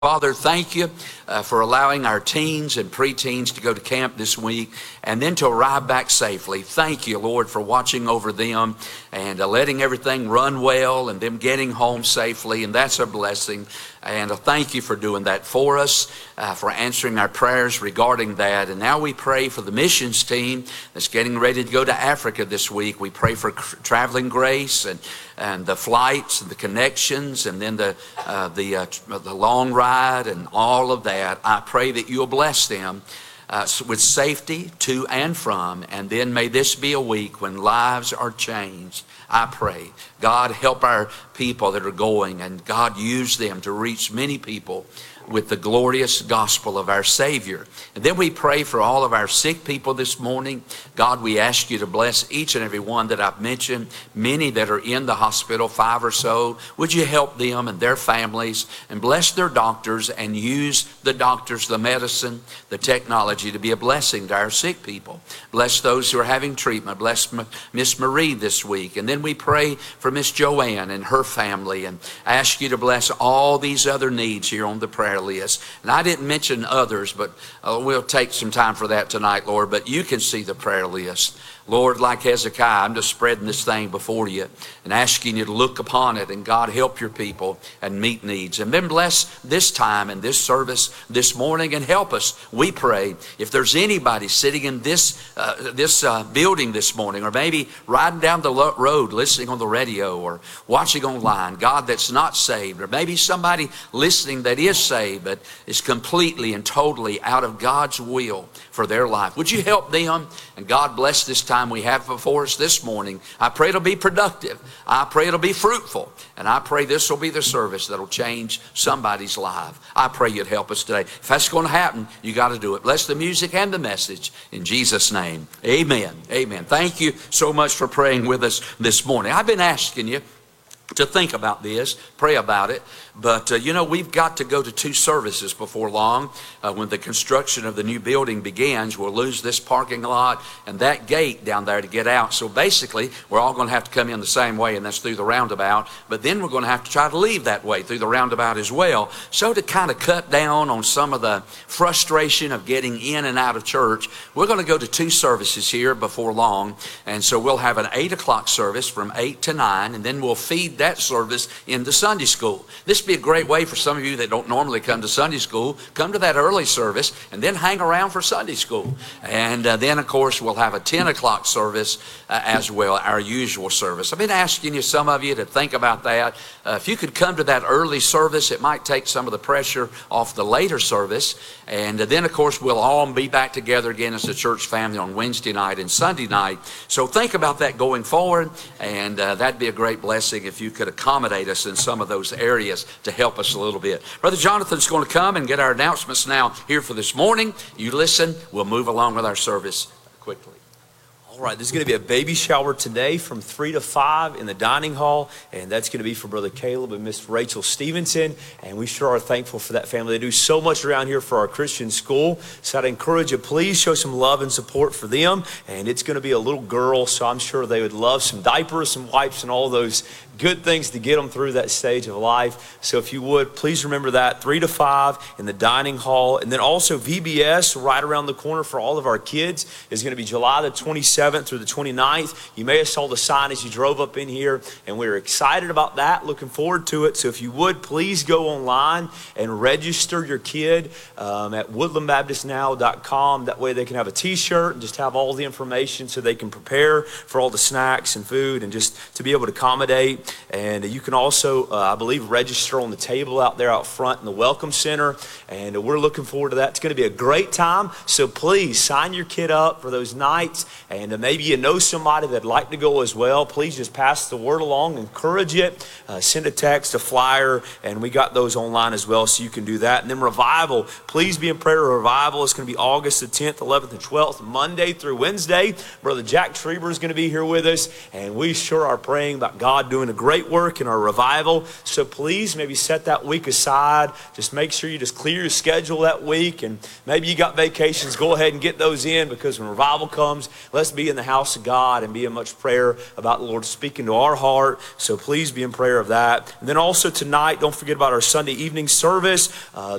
Father, thank you for allowing our teens and preteens to go to camp this week and then to arrive back safely. Thank you, Lord, for watching over them and letting everything run well and them getting home safely, and that's a blessing. And thank you for doing that for us, for answering our prayers regarding that. And now we pray for the missions team that's getting ready to go to Africa this week. We pray for traveling grace and the flights and the connections and then the long ride and all of that. I pray that you'll bless them with safety to and from, and then may this be a week when lives are changed. I pray, God, help our people that are going, and God, use them to reach many people with the glorious gospel of our Savior. And then we pray for all of our sick people this morning. God, we ask you to bless each and every one that I've mentioned, many that are in the hospital, 5 or so. Would you help them and their families and bless their doctors and use the doctors, the medicine, the technology to be a blessing to our sick people. Bless those who are having treatment. Bless Miss Marie this week. And then we pray for Miss Joanne and her family and ask you to bless all these other needs here on the prayer list. And I didn't mention others, but we'll take some time for that tonight, Lord. But you can see the prayer list. Lord, like Hezekiah, I'm just spreading this thing before you and asking you to look upon it, and God, help your people and meet needs. And then bless this time and this service this morning and help us, we pray. If there's anybody sitting in this building this morning, or maybe riding down the road listening on the radio or watching online, God, that's not saved, or maybe somebody listening that is saved but is completely and totally out of God's will for their life, would you help them? And God, bless this time we have before us this morning. I pray it'll be productive. I pray it'll be fruitful. And I pray this will be the service that'll change somebody's life. I pray you'd help us today. If that's going to happen, you got to do it. Bless the music and the message in Jesus' name. Amen. Amen. Thank you so much for praying with us this morning. I've been asking you to think about this, pray about it. But, you know, we've got to go to 2 services before long. When the construction of the new building begins, we'll lose this parking lot and that gate down there to get out. So basically, we're all going to have to come in the same way, and that's through the roundabout. But then we're going to have to try to leave that way through the roundabout as well. So to kind of cut down on some of the frustration of getting in and out of church, we're going to go to 2 services here before long. And so we'll have an 8 o'clock service from 8 to 9, and then we'll feed that service into Sunday school. This would be a great way for some of you that don't normally come to Sunday school. Come to that early service and then hang around for Sunday school. And then, of course, we'll have a 10 o'clock service as well, our usual service. I've been asking you, some of you, to think about that. If you could come to that early service, it might take some of the pressure off the later service. And then, of course, we'll all be back together again as a church family on Wednesday night and Sunday night. So think about that going forward, and that'd be a great blessing if you could accommodate us in some of those areas to help us a little bit. Brother Jonathan's going to come and get our announcements now here for this morning. You listen, we'll move along with our service quickly. All right, there's going to be a baby shower today from 3 to 5 in the dining hall, and that's going to be for Brother Caleb and Miss Rachel Stevenson, and we sure are thankful for that family. They do so much around here for our Christian school, so I'd encourage you, please show some love and support for them, and it's going to be a little girl, so I'm sure they would love some diapers, some wipes, and all those good things to get them through that stage of life. So if you would, please remember that, 3 to 5 in the dining hall. And then also VBS right around the corner for all of our kids is going to be July the 27th through the 29th. You may have saw the sign as you drove up in here, and we're excited about that, looking forward to it. So if you would, please go online and register your kid at woodlandbaptistnow.com. That way they can have a t-shirt and just have all the information so they can prepare for all the snacks and food and just to be able to accommodate. And you can also, I believe, register on the table out there out front in the Welcome Center. And we're looking forward to that. It's going to be a great time. So please sign your kid up for those nights. And maybe you know somebody that'd like to go as well. Please just pass the word along, encourage it. Send a text, a flyer, and we got those online as well, so you can do that. And then revival, please be in prayer. Revival is going to be August the 10th, 11th, and 12th, Monday through Wednesday. Brother Jack Schreiber is going to be here with us, and we sure are praying about God doing a great work in our revival. So please maybe set that week aside. Just make sure you just clear your schedule that week, and maybe you got vacations, go ahead and get those in, because when revival comes, let's be be in the house of God and be in much prayer about the Lord speaking to our heart. So please be in prayer of that. And then also tonight, don't forget about our Sunday evening service.